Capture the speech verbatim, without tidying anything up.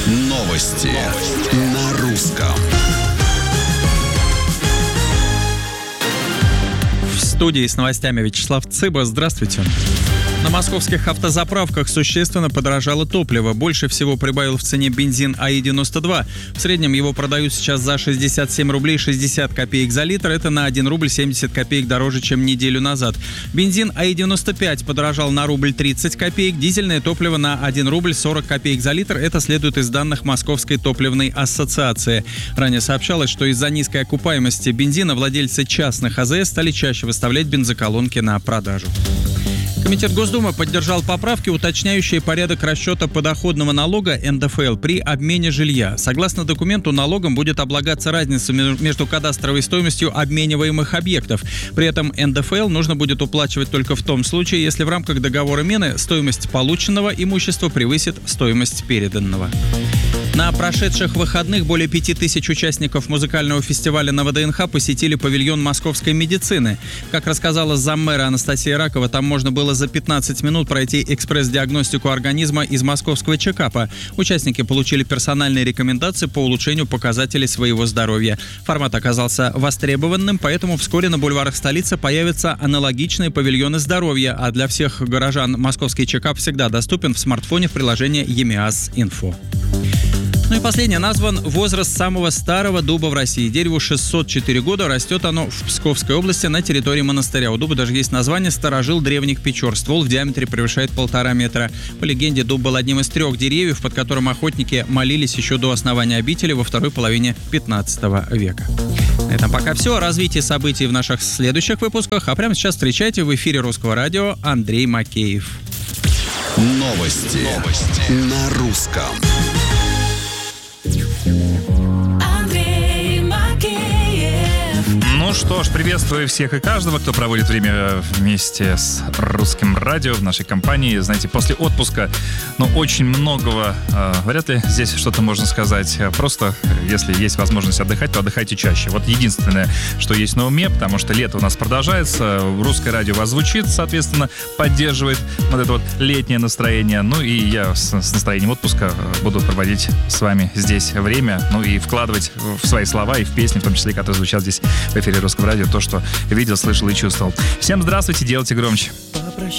Новости, Новости. На русском. В студии с новостями Вячеслав Цыба. Здравствуйте. На московских автозаправках существенно подорожало топливо. Больше всего прибавил в цене бензин А И девяносто два. В среднем его продают сейчас за шестьдесят семь рублей шестьдесят копеек за литр. Это на один рубль семьдесят копеек дороже, чем неделю назад. Бензин А И девяносто пять подорожал на рубль тридцать копеек. Дизельное топливо на один рубль сорок копеек за литр. Это следует из данных Московской топливной ассоциации. Ранее сообщалось, что из-за низкой окупаемости бензина владельцы частных А Зэ Эс стали чаще выставлять бензоколонки на продажу. Комитет Госдумы поддержал поправки, уточняющие порядок расчета подоходного налога Эн Дэ Эф Эл при обмене жилья. Согласно документу, налогом будет облагаться разница между кадастровой стоимостью обмениваемых объектов. При этом Эн Дэ Эф Эл нужно будет уплачивать только в том случае, если в рамках договора мены стоимость полученного имущества превысит стоимость переданного. На прошедших выходных более пяти тысяч участников музыкального фестиваля на Вэ Дэ Эн Ха посетили павильон московской медицины. Как рассказала заммэра Анастасия Ракова, там можно было за пятнадцать минут пройти экспресс-диагностику организма из московского чекапа. Участники получили персональные рекомендации по улучшению показателей своего здоровья. Формат оказался востребованным, поэтому вскоре на бульварах столицы появятся аналогичные павильоны здоровья, а для всех горожан московский чекап всегда доступен в смартфоне в приложении Е М И А С Инфо. Ну и последнее. Назван возраст самого старого дуба в России. Дереву шестьсот четыре года. Растет оно в Псковской области на территории монастыря. У дуба даже есть название «Старожил древних Печор». Ствол в диаметре превышает полтора метра. По легенде, дуб был одним из трех деревьев, под которым охотники молились еще до основания обители во второй половине пятнадцатого века. На этом пока все. О развитии событий в наших следующих выпусках. А прямо сейчас встречайте в эфире Русского радио Андрей Макеев. Новости, Новости. На русском. Ну что ж, приветствую всех и каждого, кто проводит время вместе с Русским радио в нашей компании. Знаете, после отпуска, ну, очень многого, э, вряд ли здесь что-то можно сказать. Просто, если есть возможность отдыхать, то отдыхайте чаще. Вот единственное, что есть на уме, потому что лето у нас продолжается, Русское радио вас звучит, соответственно, поддерживает вот это вот летнее настроение. Ну и я с, с настроением отпуска буду проводить с вами здесь время, ну и вкладывать в свои слова и в песни, в том числе, которые звучат здесь в эфире Русского радио, то, что видел, слышал и чувствовал. Всем здравствуйте, делайте громче.